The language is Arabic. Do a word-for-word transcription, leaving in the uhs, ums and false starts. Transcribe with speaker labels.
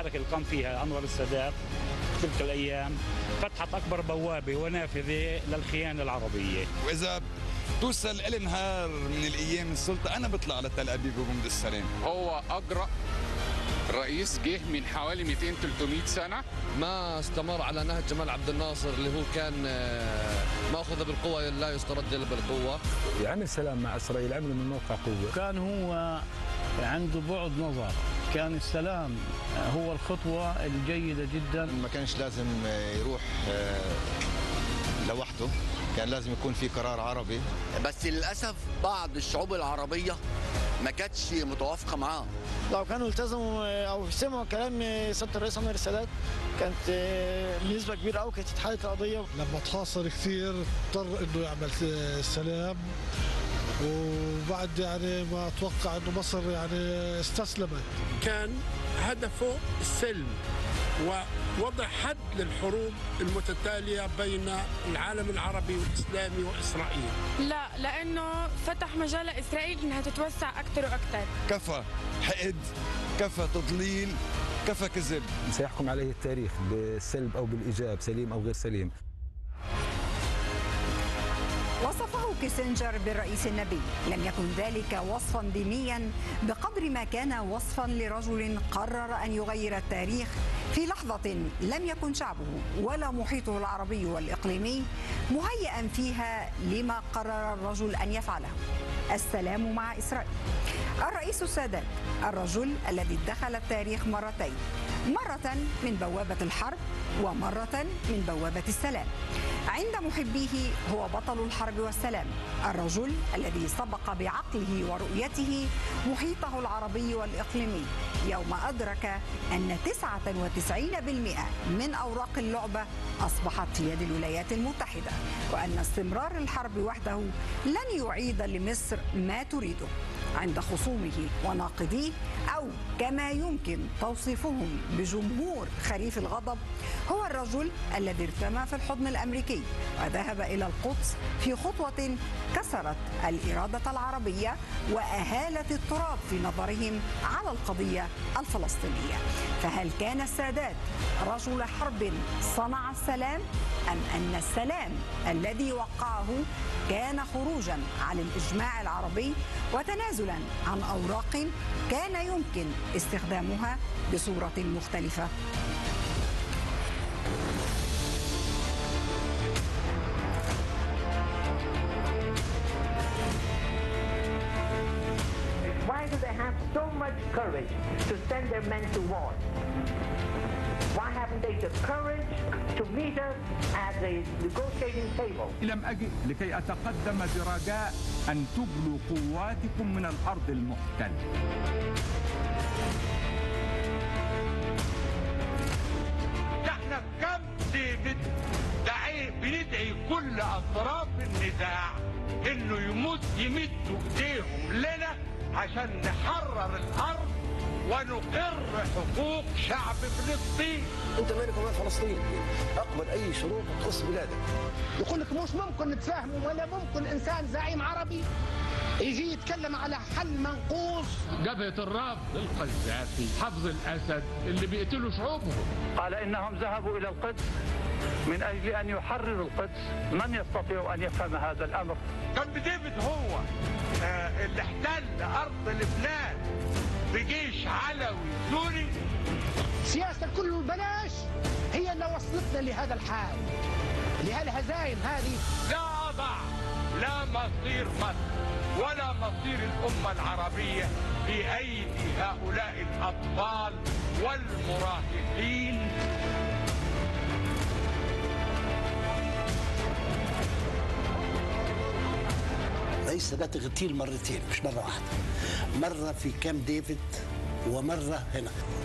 Speaker 1: الحركة اللي قام فيها أنور السادات تلك الأيام فتحت أكبر بوابة ونافذة للخيانة العربية.
Speaker 2: وإذا توصل إلى نهار من الأيام السلطة أنا بطلع على تل أبيب وبمضي السلام.
Speaker 3: هو أجرأ رئيس جه من حوالي مئتين ثلاثمئة سنة،
Speaker 4: ما استمر على نهج جمال عبد الناصر اللي هو كان مأخوذ بالقوة لا يسترد بالقوة.
Speaker 5: عمل سلام مع إسرائيل، عمل من موقع قوة.
Speaker 6: كان هو عنده بعد نظر، كان السلام هو الخطوة الجيدة جدا.
Speaker 7: ما كانش لازم يروح لوحده، كان لازم يكون في قرار عربي.
Speaker 8: بس للأسف بعض الشعوب العربية ما كانتش متوافقة معاه.
Speaker 9: لو كانوا التزموا او سمعوا كلام سياده الرئيس انور السادات كانت بنسبه كبيره قوي كانت اتحلت القضيه.
Speaker 10: لما تخاصر كثير اضطر انه يعمل سلام، وبعد يعني ما اتوقع انه مصر يعني استسلمت.
Speaker 11: كان هدفه السلم ووضع حد للحروب المتتالية بين العالم العربي والإسلامي وإسرائيل.
Speaker 12: لا، لأنه فتح مجال لإسرائيل إنها تتوسع أكثر وأكثر.
Speaker 2: كفى حقد، كفى تضليل، كفى كذب.
Speaker 5: سيحكم عليه التاريخ بالسلب أو بالإيجاب، سليم أو غير سليم.
Speaker 13: وصفه كيسنجر بالرئيس النبي، لم يكن ذلك وصفا دينيا بقدر ما كان وصفا لرجل قرر أن يغير التاريخ في لحظة لم يكن شعبه ولا محيطه العربي والإقليمي مهيئا فيها لما قرر الرجل أن يفعله: السلام مع إسرائيل. الرئيس السادات الرجل الذي دخل التاريخ مرتين، مرة من بوابة الحرب ومرة من بوابة السلام. عند محبيه هو بطل الحرب والسلام، الرجل الذي سبق بعقله ورؤيته محيطه العربي والإقليمي يوم أدرك أن تسعة وتسعين بالمئة من أوراق اللعبة أصبحت في يد الولايات المتحدة، وأن استمرار الحرب وحده لن يعيد لمصر ما تريده. عند خصومه وناقديه، أو كما يمكن توصيفهم بجمهور خريف الغضب، هو الرجل الذي ارتمى في الحضن الأمريكي وذهب إلى القدس في خطوة كسرت الإرادة العربية وأهالت التراب في نظرهم على القضية الفلسطينية. فهل كان السادات رجل حرب صنع السلام، أم أن السلام الذي وقعه كان خروجا عن الإجماع العربي وتنازلا عن أوراق كان يمكن استخدامها بصورة مختلفة؟
Speaker 14: Why do they have so much courage to send their men to war? Why haven't they the courage to meet us at the negotiating table?
Speaker 15: لم أجئ لكي أتقدم برجاء أن تبلوا قواتكم من الأرض المحتلة.
Speaker 16: احنا في كامب ديفيد دعي بندعي كل أطراف النزاع إنه يمد يمدوا إيديهم لنا عشان نحرر الأرض ونقر حقوق شعب فلسطين.
Speaker 17: انت مالك ومال فلسطين؟ اقبل اي شروط تخص بلادك.
Speaker 18: يقول لك مش ممكن نتفاهموا، ولا ممكن انسان زعيم عربي يجي يتكلم على حل منقوص.
Speaker 19: جبهة الرافض القذافي حفظ الاسد اللي بيقتلوا شعوبهم
Speaker 20: قال انهم ذهبوا الى القدس من اجل ان يحرروا القدس. من يستطيع ان يفهم هذا الامر؟
Speaker 16: كان ديفيد هو آه اللي احتل ارض لبنان بجيش علوي سوري.
Speaker 18: سياسة الكل والبلاش هي اللي وصلتنا لهذا الحال، لهالهزايم هذه.
Speaker 16: لا أضع لا مصير مصر ولا مصير الأمة العربية في أيدي هؤلاء الأطفال والمراهقين.
Speaker 17: رئيس السادات اغتيل مرتين مش مرة واحدة، مرة في كامب ديفيد ومرة هنا.